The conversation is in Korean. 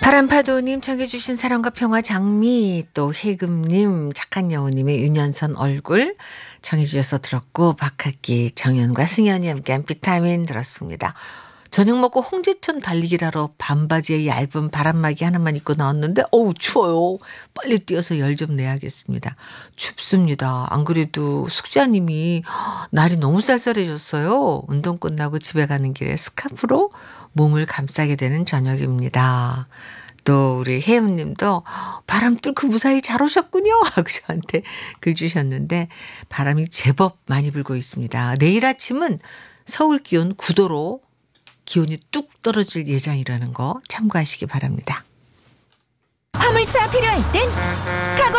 파란파도님 청해 주신 사랑과 평화 장미, 또 해금님 착한 여우님의 윤연선 얼굴 청해 주셔서 들었고, 박학기 정연과 승연이 함께한 비타민 들었습니다. 저녁 먹고 홍제천 달리기를 하러 반바지에 얇은 바람막이 하나만 입고 나왔는데 어우 추워요. 빨리 뛰어서 열 좀 내야겠습니다. 춥습니다. 안 그래도 숙자님이 날이 너무 쌀쌀해졌어요. 운동 끝나고 집에 가는 길에 스카프로 몸을 감싸게 되는 저녁입니다. 또 우리 혜음님도 바람 뚫고 무사히 잘 오셨군요 하고 저한테 글 주셨는데, 바람이 제법 많이 불고 있습니다. 내일 아침은 서울 기온 9도로 기온이 뚝 떨어질 예정이라는 거 참고하시기 바랍니다. 화물차 필요할 땐